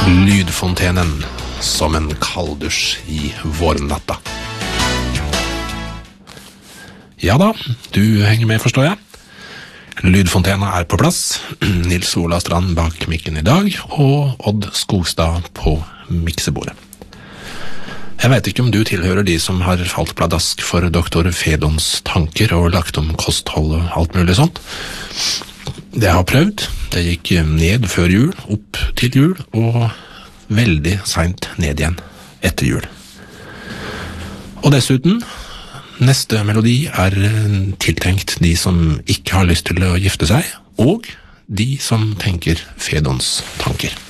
Lydfontenen som en kalddusj i vårnatta. Ja da, du henger med, forstår jeg. Lydfontena er på plass. Nils Ola Strand bak mikken i dag, og Odd Skogstad på miksebordet. Jeg vet ikke om du tilhører de som har falt pladask for doktor Fedons tanker og lagt om kosthold og alt mulig sånt. Det jeg har prøvd. Det gikk ned før jul, opp til jul, og veldig sent ned igjen etter jul. Og dessuten, neste melodi er tiltenkt de som ikke har lyst til å gifte seg, og de som tenker Fedons tanker.